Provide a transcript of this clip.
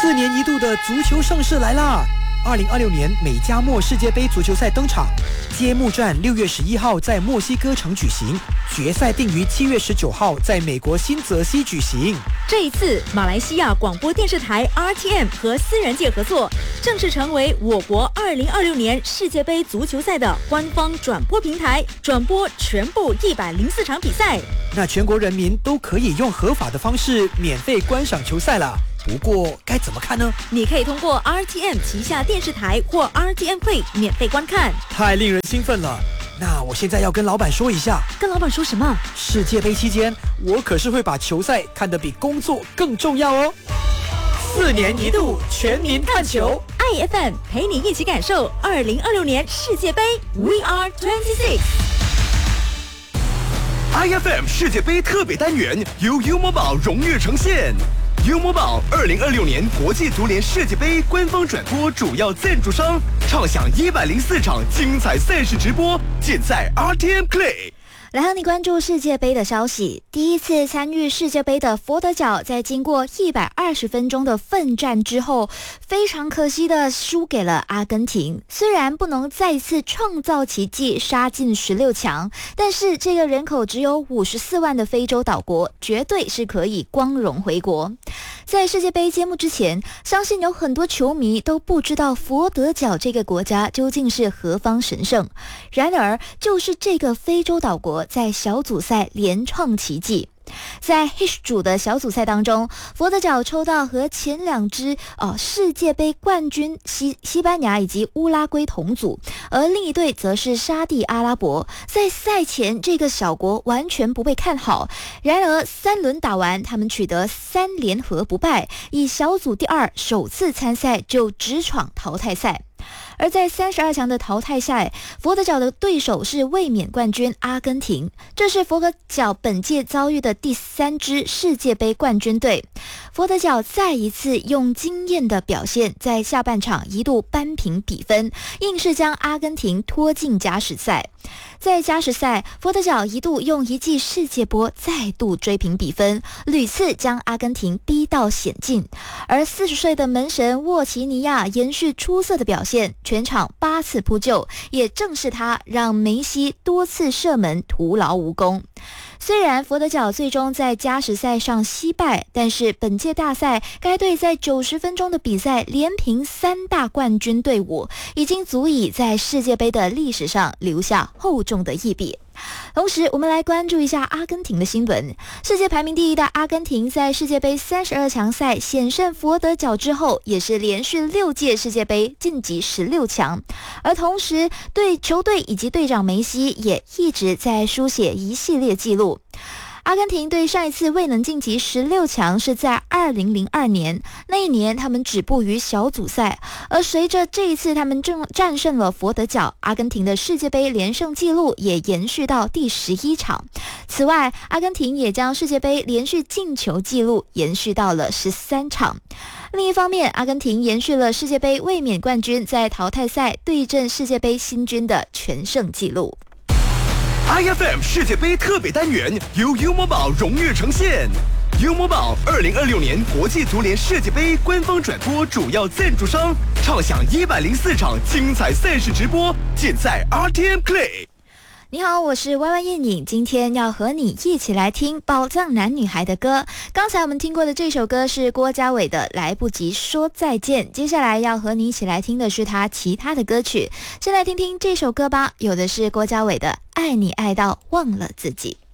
4年一度的足球盛事来啦！2026年美加墨世界杯足球赛登场，揭幕战6月11号在墨西哥城举行，决赛定于7月19号在美国新泽西举行。 这一次，马来西亚广播电视台 RTM 和私人界合作，正式成为我国2026年世界杯足球赛的官方转播平台，转播全部104场比赛。 那全国人民都可以用合法的方式免费观赏球赛了。不过该怎么看呢？ 你可以通过 RTM 旗下电视台或 RTM Play 免费观看。 太令人兴奋了！那我现在要跟老板说一下。 跟老板说什么？ 世界杯期间，我可是会把球赛看得比工作更重要哦。4年一度全民看球 ，IFM 陪你一起感受2026年世界杯 We Are 26。 IFM 世界杯特别单元由 U Mobile 荣誉呈现。U Mobile 2026年国际足联世界杯官方转播主要赞助商，畅享104场精彩赛事直播，尽在 RTM Play。 来和你关注世界杯的消息。第一次参与世界杯的佛得角，在经过120分钟的奋战之后，非常可惜的输给了阿根廷。虽然不能再次创造奇迹杀进16强，但是这个人口只有54万的非洲岛国，绝对是可以光荣回国。在世界杯揭幕之前，相信有很多球迷都不知道佛得角这个国家究竟是何方神圣。然而，就是这个非洲岛国在小组赛连创奇迹。在 H 组的小组赛当中，佛得角抽到和前2支世界杯冠军西班牙以及乌拉圭同组，而另一队则是沙地阿拉伯。在赛前，这个小国完全不被看好，然而3轮打完，他们取得3连和不败，以小组第2首次参赛就直闯淘汰赛。而在32强的淘汰赛，佛得角的对手是卫冕冠军阿根廷，这是佛得角本届遭遇的第3支世界杯冠军队。佛得角再一次用惊艳的表现，在下半场一度扳平比分，硬是将阿根廷拖进加时赛。在加时赛，佛得角一度用一记世界波再度追平比分，屡次将阿根廷逼到险境。而40岁的门神沃奇尼亚延续出色的表现，全场8次扑救，也正是他让梅西多次射门徒劳无功。虽然佛得角最终在加时赛上惜败，但是本届大赛该队在90分钟的比赛连平3大冠军队伍，已经足以在世界杯的历史上留下厚重的一笔。同时，我们来关注一下阿根廷的新闻。世界排名第1的阿根廷在世界杯32强赛险胜佛得角之后，也是连续6届世界杯晋级16强。而同时，对球队以及队长梅西也一直在书写一系列纪录。阿根廷队上一次未能晋级16强是在2002年，那一年他们止步于小组赛。而随着这一次他们战胜了佛得角，阿根廷的世界杯连胜纪录也延续到第11场。此外，阿根廷也将世界杯连续进球纪录延续到了13场。另一方面，阿根廷延续了世界杯卫冕冠军在淘汰赛对阵世界杯新军的全胜纪录。 IFM 世界杯特别单元由 U Mobile 荣誉呈现。U Mobile 2026年国际足联世界杯官方转播主要赞助商，畅享104场精彩赛事直播，尽在 RTM Play。 你好，我是歪歪燕影，今天要和你一起来听宝藏男女孩的歌。刚才我们听过的这首歌是郭家伟的《来不及说再见》，接下来要和你一起来听的是他其他的歌曲。先来听听这首歌吧，有的是郭家伟的《爱你爱到忘了自己》。